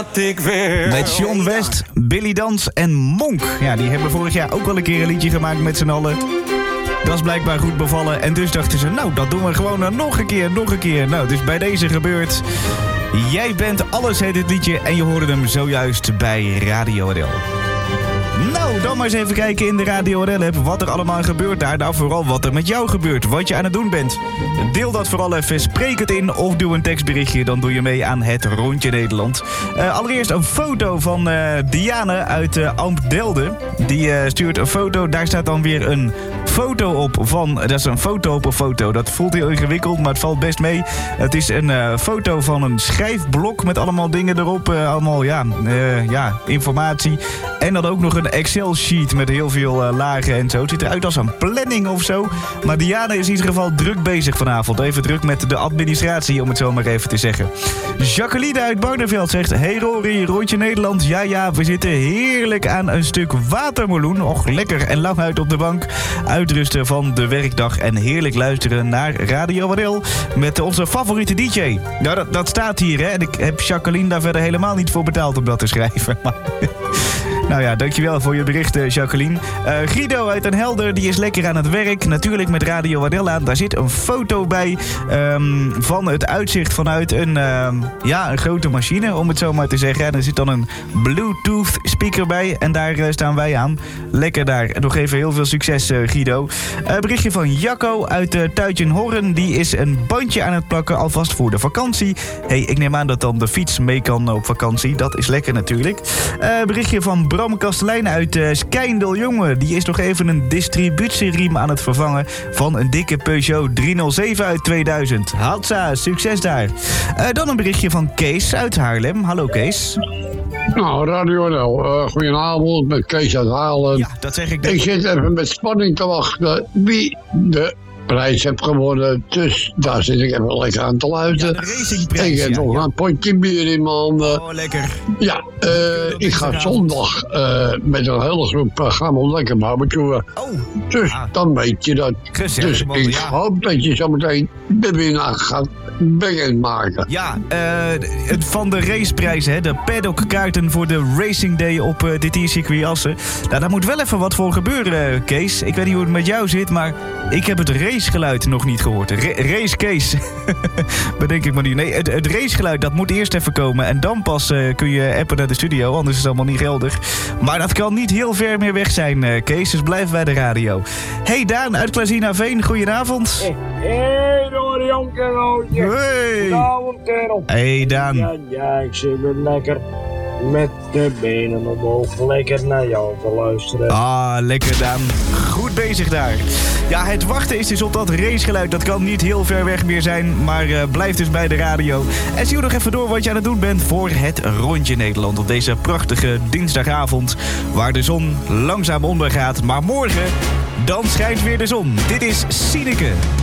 Met John West, Billy Dans en Monk. Ja, die hebben vorig jaar ook wel een keer een liedje gemaakt met z'n allen. Dat is blijkbaar goed bevallen. En dus dachten ze, nou, dat doen we gewoon nog een keer. Nou, dus bij deze gebeurt... Jij bent alles, heet het liedje. En je hoorde hem zojuist bij Radio RL. Nou, dan maar eens even kijken in de Radio RL-app wat er allemaal gebeurt daar. Nou, vooral wat er met jou gebeurt, wat je aan het doen bent. Deel dat vooral even, spreek het in of doe een tekstberichtje. Dan doe je mee aan het Rondje Nederland. Allereerst een foto van Diane uit Ampdelden. Die stuurt een foto, daar staat dan weer een foto op van... Dat is een foto op een foto. Dat voelt heel ingewikkeld, maar het valt best mee. Het is een foto van een schrijfblok met allemaal dingen erop. Allemaal, informatie. En dan ook nog een Excel-sheet met heel veel lagen en zo. Het ziet eruit als een planning of zo. Maar Diana is in ieder geval druk bezig vanavond. Even druk met de administratie, om het zo maar even te zeggen. Jacqueline uit Barneveld zegt... Hey Rory, Rondje Nederland. Ja, we zitten heerlijk aan een stuk watermeloen. Och, lekker en lang uit op de bank. Uitrusten van de werkdag en heerlijk luisteren naar Radio RL met onze favoriete DJ. Nou, dat staat hier, hè. En ik heb Jacqueline daar verder helemaal niet voor betaald om dat te schrijven. Maar... Nou ja, dankjewel voor je berichten, Jacqueline. Guido uit Den Helder, die is lekker aan het werk. Natuurlijk met Radio RL aan. Daar zit een foto bij van het uitzicht vanuit een grote machine, om het zo maar te zeggen. En er zit dan een Bluetooth speaker bij. En daar staan wij aan. Lekker daar. Nog even heel veel succes, Guido. Berichtje van Jacco uit Tuitjen-Horren. Die is een bandje aan het plakken, alvast voor de vakantie. Hey, ik neem aan dat dan de fiets mee kan op vakantie. Dat is lekker natuurlijk. Berichtje van Bram Kastelein uit Skijndel, jongen. Die is nog even een distributieriem aan het vervangen van een dikke Peugeot 307 uit 2000. Hatsa, succes daar. Dan een berichtje van Kees uit Haarlem. Hallo Kees. Nou, Radio NL. Goedenavond, met Kees uit Haarlem. Ja, dat zeg ik. Ik zit even met spanning te wachten wie de prijs heeft gewonnen. Dus daar zit ik even lekker aan te luisteren. Ja, de racingprijs. Ik heb nog een potje bier in mijn handen. Oh, lekker. Ja, ik ga zondag met een hele groep gaan we lekker barbecuen. Oh. Dus dan weet je dat. Gezellig, dus man, ik hoop dat je zometeen de winnaar gaat bekendmaken. Ja, van de raceprijzen, hè, de paddockkaarten voor de Racing Day op dit hier circuit Assen. Nou, daar moet wel even wat voor gebeuren, Kees. Ik weet niet hoe het met jou zit, maar ik heb het racegeluid nog niet gehoord. Race Kees. Bedenk ik maar niet. Nee, het racegeluid, dat moet eerst even komen. En dan pas kun je appen naar de studio, anders is het allemaal niet geldig. Maar dat kan niet heel ver meer weg zijn, Kees. Dus blijf bij de radio. Hey Daan uit Klazinaveen, goedenavond. Hey, door Jonker Roodje. Hey. Goedenavond, kerel. Hey Daan. Ja, ik zit weer lekker met de benen omhoog. Lekker naar jou te luisteren. Ah, lekker Daan. Goed bezig daar. Ja, het wachten is dus op dat racegeluid. Dat kan niet heel ver weg meer zijn, maar blijf dus bij de radio. En zie je nog even door wat je aan het doen bent voor het Rondje Nederland. Op deze prachtige dinsdagavond, waar de zon langzaam ondergaat. Maar morgen, dan schijnt weer de zon. Dit is Sineke.